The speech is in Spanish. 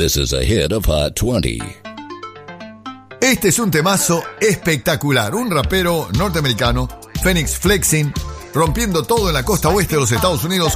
This is a hit of Hot 20. Este es un temazo espectacular. Un rapero norteamericano, Phoenix Flexing, rompiendo todo en la costa oeste de los Estados Unidos